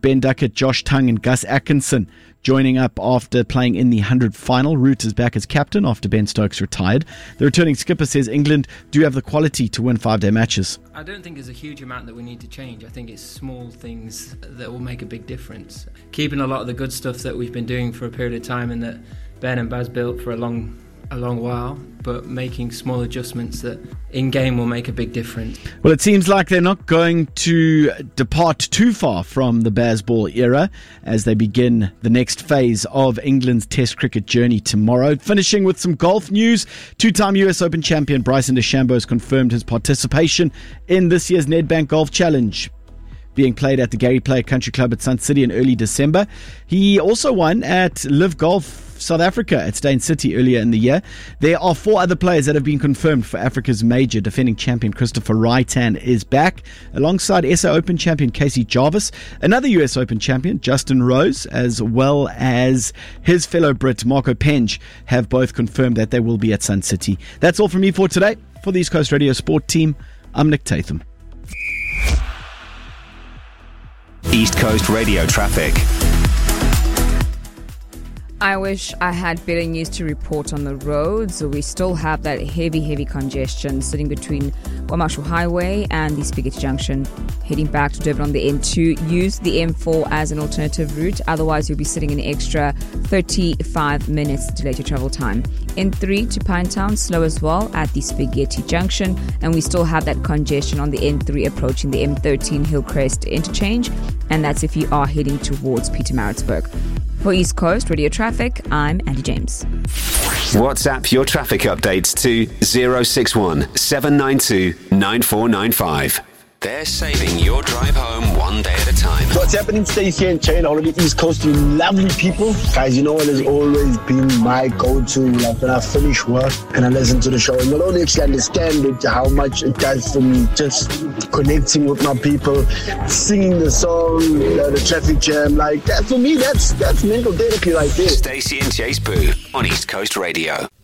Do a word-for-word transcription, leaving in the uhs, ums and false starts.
Ben Duckett, Josh Tongue and Gus Atkinson joining up after playing in the one hundred final. Root is back as captain after Ben Stokes retired. The returning skipper says England do have the quality to win five-day matches. I don't think there's a huge amount that we need to change. I think it's small things that will make a big difference. Keeping a lot of the good stuff that we've been doing for a period of time and that Ben and Baz built for a long a long while, but making small adjustments that in-game will make a big difference. Well, it seems like they're not going to depart too far from the Bazball era as they begin the next phase of England's Test cricket journey tomorrow. Finishing with some golf news, two-time U S Open champion Bryson DeChambeau has confirmed his participation in this year's Nedbank Golf Challenge, being played at the Gary Player Country Club at Sun City in early December. He also won at Live Golf South Africa at Steyn City earlier in the year. There are four other players that have been confirmed for Africa's major. Defending champion Christopher Raitan is back, alongside S A Open champion Casey Jarvis, another U S Open champion Justin Rose, as well as his fellow Brit Marco Penge, have both confirmed that they will be at Sun City. That's all from me for today. For the East Coast Radio Sport team, I'm Nick Tatham. East Coast Radio traffic. I wish I had better news to report on the roads. We still have that heavy, heavy congestion sitting between KwaMashu Highway and the Spaghetti Junction. Heading back to Durban on the N two, use the M four as an alternative route. Otherwise, you'll be sitting an extra thirty-five minutes to delay your travel time. N three to Pinetown, slow as well at the Spaghetti Junction. And we still have that congestion on the N three approaching the M thirteen Hillcrest interchange. And that's if you are heading towards Pietermaritzburg. For East Coast Radio Traffic, I'm Andy James. WhatsApp your traffic updates to zero six one seven nine two nine four nine five. They're saving your drive home one day at a time. What's happening, Stacey and Chain, all of the East Coast, you lovely people. Guys, you know what has always been my go-to, like when I finish work and I listen to the show. And you'll only actually understand it, how much it does for me, just connecting with my people, singing the song, you know, the traffic jam. Like, that for me, that's, that's mental therapy right there. Stacey and Chase Boo on East Coast Radio.